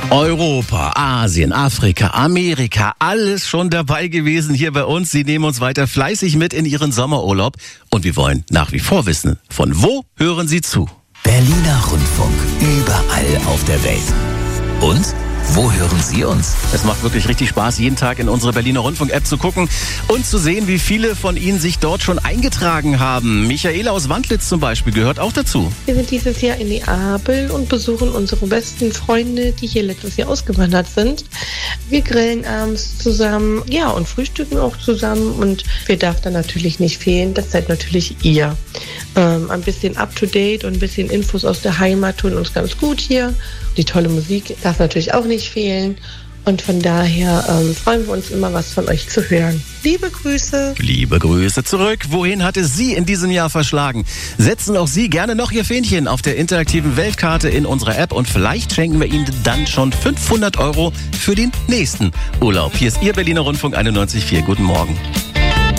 Europa, Asien, Afrika, Amerika, alles schon dabei gewesen hier bei uns. Sie nehmen uns weiter fleißig mit in Ihren Sommerurlaub. Und wir wollen nach wie vor wissen, von wo hören Sie zu? Berliner Rundfunk, überall auf der Welt. Und wo hören Sie uns? Es macht wirklich richtig Spaß, jeden Tag in unsere Berliner Rundfunk-App zu gucken und zu sehen, wie viele von Ihnen sich dort schon eingetragen haben. Michaela aus Wandlitz zum Beispiel gehört auch dazu. Wir sind dieses Jahr in Neapel und besuchen unsere besten Freunde, die hier letztes Jahr ausgewandert sind. Wir grillen abends zusammen, ja, und frühstücken auch zusammen. Und wer darf dann natürlich nicht fehlen? Das seid natürlich ihr. Ein bisschen up-to-date und ein bisschen Infos aus der Heimat tun uns ganz gut hier. Die tolle Musik darf natürlich auch nicht fehlen. Und von daher freuen wir uns immer, was von euch zu hören. Liebe Grüße. Liebe Grüße zurück. Wohin hat es Sie in diesem Jahr verschlagen? Setzen auch Sie gerne noch Ihr Fähnchen auf der interaktiven Weltkarte in unserer App und vielleicht schenken wir Ihnen dann schon 500 € für den nächsten Urlaub. Hier ist Ihr Berliner Rundfunk 91.4. Guten Morgen.